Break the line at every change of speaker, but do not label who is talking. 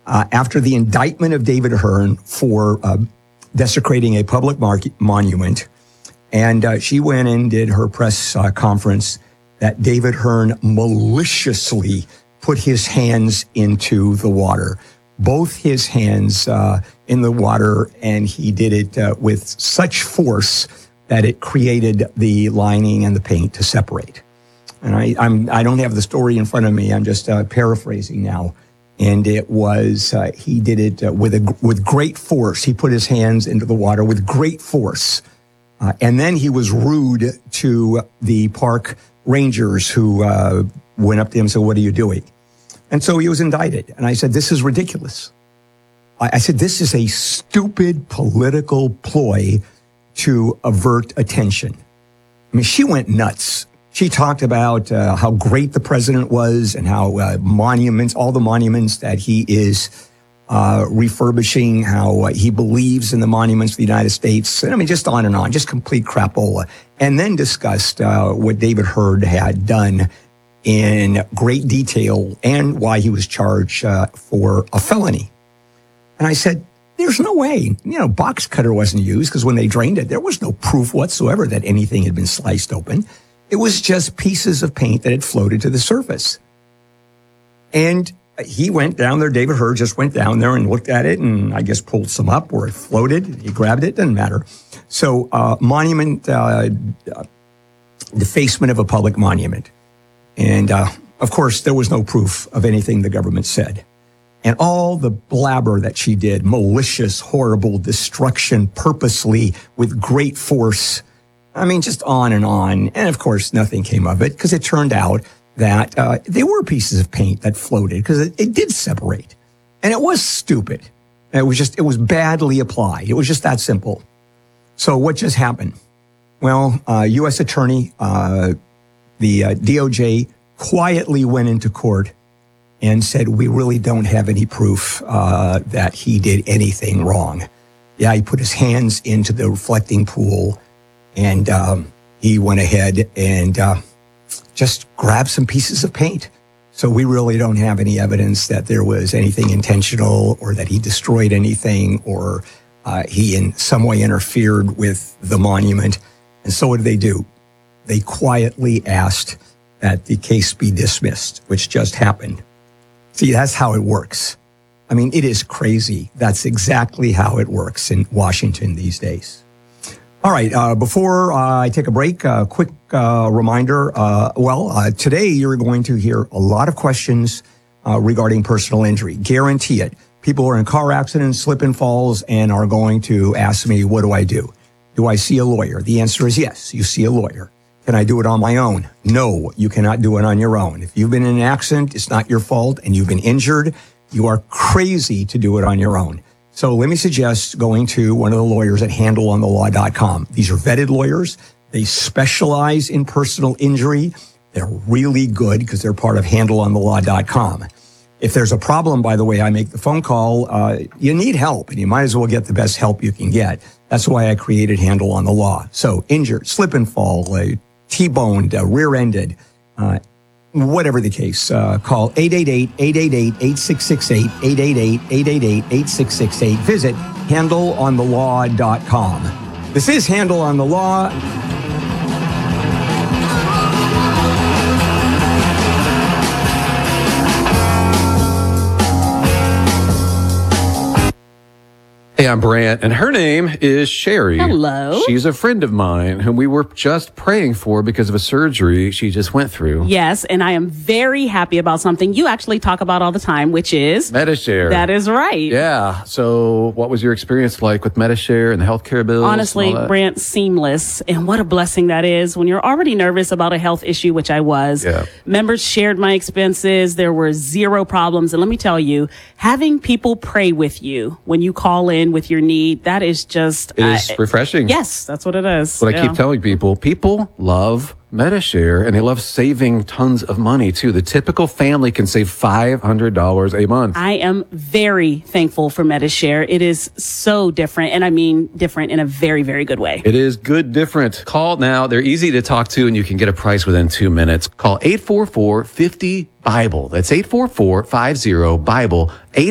after the indictment of David Hearn for desecrating a public monument. And she went and did her press conference that David Hearn maliciously put his hands into the water, both his hands in the water, and he did it with such force that it created the lining and the paint to separate. And I don't have the story in front of me. I'm just paraphrasing now. And it was, he did it with great force. He put his hands into the water with great force. And then he was rude to the park rangers who went up to him and said, "What are you doing?" And so he was indicted. And I said, "This is ridiculous." I said, "This is a stupid political ploy to avert attention." I mean, she went nuts. She talked about how great the president was and how monuments, all the monuments that he is refurbishing, how he believes in the monuments of the United States. And I mean, just on and on, just complete crapola. And then discussed what David Hearn had done in great detail and why he was charged for a felony. And I said, there's no way, box cutter wasn't used because when they drained it, there was no proof whatsoever that anything had been sliced open. It was just pieces of paint that had floated to the surface. And he went down there, David Hearn just went down there and looked at it and I guess pulled some up where it floated. He grabbed it, doesn't matter. So monument, defacement of a public monument. And of course, there was no proof of anything the government said. And all the blabber that she did, malicious, horrible destruction, purposely, with great force. I mean, just on. And of course, nothing came of it because it turned out that they were pieces of paint that floated because it did separate. And it was stupid. It was badly applied. It was just that simple. So what just happened? Well, U.S. Attorney, the DOJ quietly went into court and said, we really don't have any proof that he did anything wrong. Yeah, he put his hands into the reflecting pool and he went ahead and just grabbed some pieces of paint. So we really don't have any evidence that there was anything intentional or that he destroyed anything or he in some way interfered with the monument. And so what did they do? They quietly asked that the case be dismissed, which just happened. See, that's how it works. I mean, it is crazy. That's exactly how it works in Washington these days. All right, before I take a break, a quick reminder. Today you're going to hear a lot of questions regarding personal injury. Guarantee it. People are in car accidents, slip and falls, and are going to ask me, what do I do? Do I see a lawyer? The answer is yes, you see a lawyer. Can I do it on my own? No, you cannot do it on your own. If you've been in an accident, it's not your fault, and you've been injured, you are crazy to do it on your own. So let me suggest going to one of the lawyers at handleonthelaw.com. These are vetted lawyers. They specialize in personal injury. They're really good because they're part of handleonthelaw.com. If there's a problem, by the way, I make the phone call, you need help, and you might as well get the best help you can get. That's why I created Handle on the Law. So injured, slip and fall, T-boned, rear-ended, whatever the case, call 888-888-8668, 888-888-8668. Visit handleonthelaw.com. This is Handle on the Law.
Hey, I'm Brant, and her name is Sherry.
Hello.
She's a friend of mine whom we were just praying for because of a surgery she just went through.
Yes, and I am very happy about something you actually talk about all the time, which is
Medi-Share.
That is right.
Yeah. So what was your experience like with Medi-Share and the healthcare bills?
Honestly, Brant, seamless. And what a blessing that is when you're already nervous about a health issue, which I was.
Yeah.
Members shared my expenses. There were zero problems. And let me tell you, having people pray with you when you call in with your need, that is just...
It is refreshing.
Yes, that's what it is.
What I keep telling people, people love Medi-Share, and they love saving tons of money, too. The typical family can save $500 a month.
I am very thankful for Medi-Share. It is so different, and I mean different in a very, very good way.
It is good different. Call now. They're easy to talk to, and you can get a price within 2 minutes. Call 844-50-BIBLE. That's 844-50-BIBLE.